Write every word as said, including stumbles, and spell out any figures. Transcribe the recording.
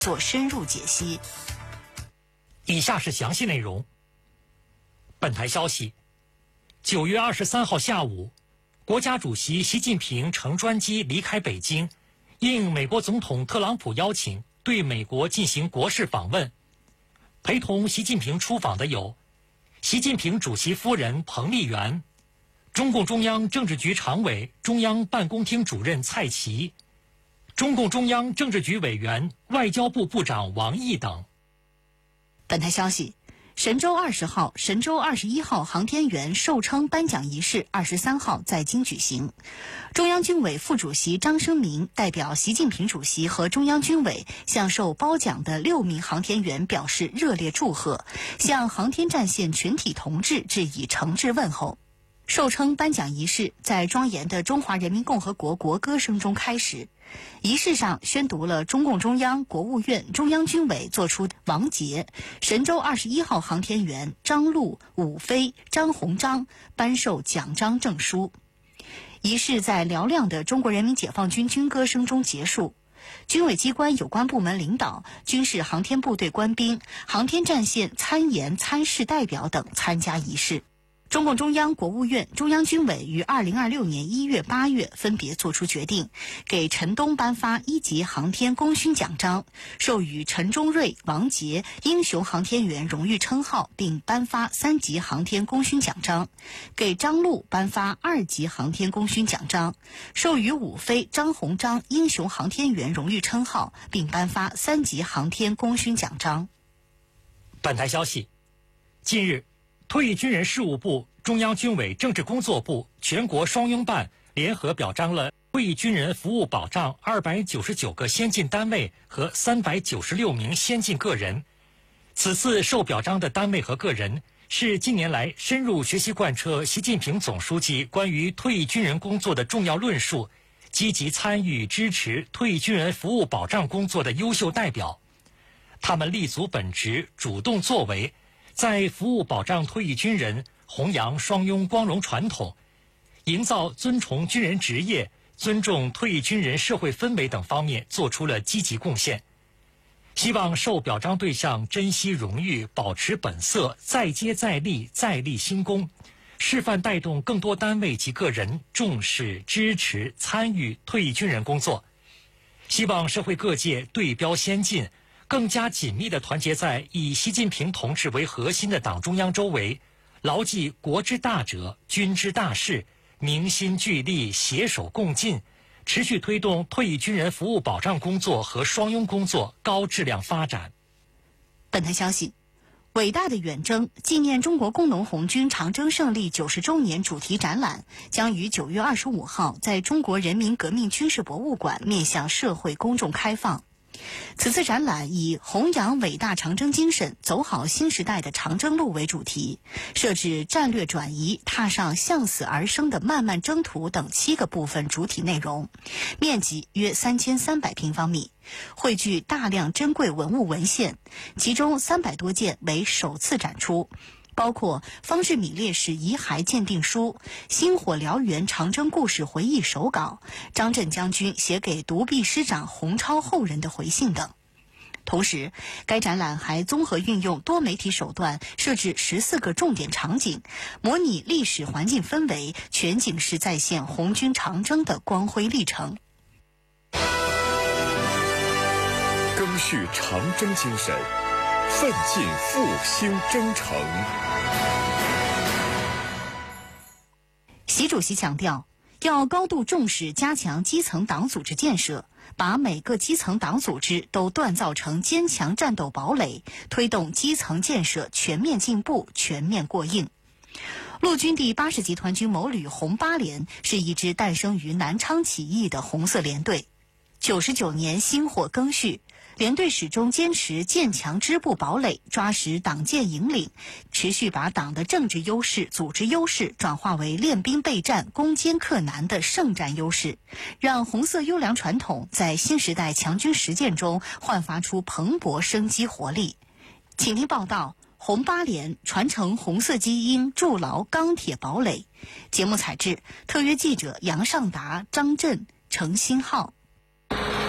做深入解析。 以下是详细内容。本台消息，九月二十三号下午，国家主席习近平乘专机离开北京，应美国总统特朗普邀请，对美国进行国事访问。陪同习近平出访的有习近平主席夫人彭丽媛、中共中央政治局常委、中央办公厅主任蔡奇、中共中央政治局委员、外交部部长王毅等。 本台消息，神舟二十号、神舟二十一号航天员授称颁奖仪式二十三号在京举行。中央军委副主席张生民代表习近平主席和中央军委向受褒奖的六名航天员表示热烈祝贺，向航天战线全体同志致以诚挚问候。授称颁奖仪式在庄严的中华人民共和国国歌声中开始。仪式上宣读了中共中央、国务院、中央军委作出王杰、神舟二十一号航天员张陆、武飞、张鸿章颁授奖章证书。仪式在嘹亮的中国人民解放军军歌声中结束。军委机关有关部门领导、军事航天部队官兵、航天战线参研参试代表等参加仪式。中共中央、国务院、中央军委于二零二六年一月、八月分别作出决定，给陈冬颁发一级航天功勋奖章，授予陈忠瑞、王杰英雄航天员荣誉称号，并颁发三级航天功勋奖章；给张陆颁发二级航天功勋奖章，授予武飞、张鸿章英雄航天员荣誉称号，并颁发三级航天功勋奖章。 本台消息，近日，退役军人事务部、中央军委政治工作部、全国双拥办联合表彰了退役军人服务保障二百九十九个先进单位和三百九十六名先进个人。此次受表彰的单位和个人是近年来深入学习贯彻习近平总书记关于退役军人工作的重要论述，积极参与支持退役军人服务保障工作的优秀代表。他们立足本职，主动作为，在服务保障退役军人、弘扬双拥光荣传统、营造尊崇军人职业、尊重退役军人社会氛围等方面做出了积极贡献。希望受表彰对象珍惜荣誉，保持本色，再接再厉，再立新功，示范带动更多单位及个人重视、支持、参与退役军人工作。希望社会各界对标先进，更加紧密地团结在以习近平同志为核心的党中央周围，牢记国之大者，军之大事，凝心聚力，携手共进，持续推动退役军人服务保障工作和双拥工作高质量发展。 本台消息，伟大的远征纪念中国工农红军长征胜利九十周年主题展览将于九月二十五号在中国人民革命军事博物馆面向社会公众开放。此次展览以弘扬伟大长征精神，走好新时代的长征路为主题，设置战略转移、踏上向死而生的漫漫征途等七个部分主体内容，面积约三千三百平方米，汇聚大量珍贵文物文献，其中三百多件为首次展出，包括方志敏烈士遗骸鉴定书、星火燎原长征故事回忆手稿、张震将军写给独臂师长洪超后人的回信等。同时，该展览还综合运用多媒体手段，设置十四个重点场景，模拟历史环境氛围，全景式再现红军长征的光辉历程。 赓续长征精神，奋进复兴征程。 习主席强调，要高度重视加强基层党组织建设，把每个基层党组织都锻造成坚强战斗堡垒，推动基层建设全面进步、全面过硬。陆军第八十集团军某旅红八连是一支诞生于南昌起义的红色连队。九十九年薪火更续，连队始终坚持建强支部堡垒，抓实党建引领，持续把党的政治优势、组织优势转化为练兵备战、攻坚克难的胜战优势，让红色优良传统在新时代强军实践中焕发出蓬勃生机活力。请听报道：红八连传承红色基因，筑牢钢铁堡垒。节目采制：特约记者杨尚达、张震、程新浩。